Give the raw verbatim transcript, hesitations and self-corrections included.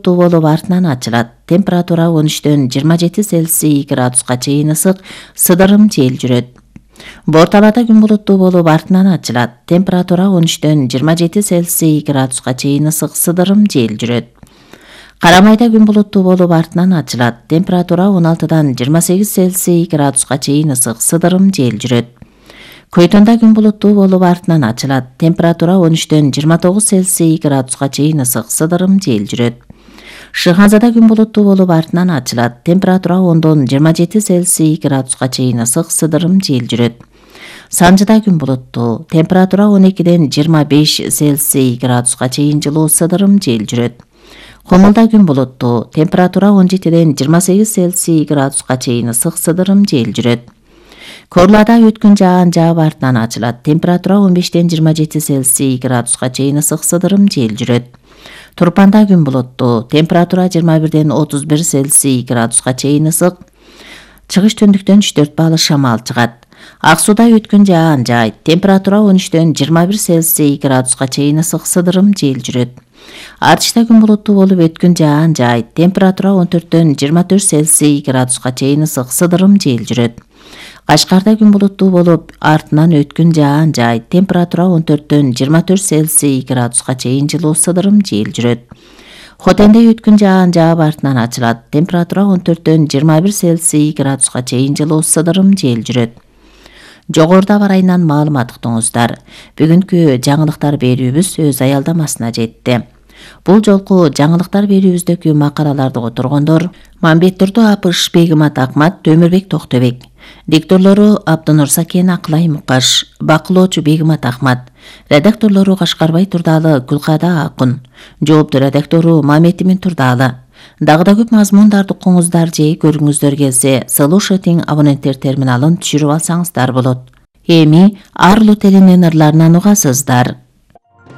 булуттуу болуп артынан ачылат. Температура он үчтөн жыйырма жети Цельсий градуска чейин ысык, сыдырым жел жүрөт. Борталада күн булуттуу болуп артынан ачылат. Температура он үчтөн жыйырма жети Цельсий градуска чейин ысык, сыдырым жел жүрөт. Карамайда күн булуттуу болуп артынан ачылат. Температура он алтыдан жыйырма сегиз Цельсий градуска чейин ысык, сыдырым жел жүрөт. Көйтөндө күн булуттуу болуп артынан ачылат. Температура он үчтөн жыйырма тогуз Цельсий градуска чейин ысык, сыдырым жел жүрөт. Шыханзада күн булуттуу болуп артынан ачылат. Температура ондон жыйырма жети Цельсий градуска чейин ысык, сыдырым жел жүрөт. Санжыда күн булуттуу. Температура он экиден жыйырма беш Цельсий градуска чейин жылуу, сыдырым жел жүрөт. Комулда күн булуттуу. Температура он жетиден жыйырма сегиз Цельсий градуска чейин ысык, сыдырым жел жүрөт. Корлада өткүн жаан жаап артынан ачылат. Температура он бештен жыйырма жети Цельсий градуска чейин ысык, сыдырым жел жүрөт. Турпанда күн булуттуу. Температура жыйырма бирден отуз бир Цельсий градуска чейин ысык. Чыгыш түндүктөн үч төрт баалы шамал чыгат. Ак сууда өткүн жаан жаайт. Температура он үчтөн жыйырма бир Цельсий градуска чейин ысык, сыдырым жел жүрөт. Артышта күн булуттуу болуп өткүн жаан жаайт. Температура он төрттөн жыйырма төрт Цельсий градуска чейин ысык, сыдырым жел жүрөт. Кашкарда күн булуттуу болуп артынан өткүн жаан жаайт. Температура он төрттөн жыйырма төрт Цельсий градуска чейин жылуу, сыдырым жел жүрөт. Хотенде өткүн жаан жаап артынан ачылат. Температура он төрттөн жыйырма бир Цельсий градуска чейин жылуу, сыдырым жел жүрөт. Жогоруда барайынан маалымат уктуңуздар. Бүгүнкү жаңылыктар берүүбүз өз аялдамасына жетти. Бул жолку жаңылыктар берүүбүздөгү макалаларды которгондор Мамбеттурду Апыш, Бегимат Акмат, Өмүрбек Токтобек. Дикторлору Абдынур Сакен, Акылай Мукаш, бакылоочу Бегимат Ахмат, редакторлору Кашкарбай Турдалы, Гүлкада Акун, жоопту редактору Маметимин Турдалы. Дагы да көп мазмундарды укуңуздар же көрүңүздөр келсе, Слушатин абоненттер терминалын түшүрүп алсаңыздар болот. Эми Арлу теленин ырларынан угасыздар.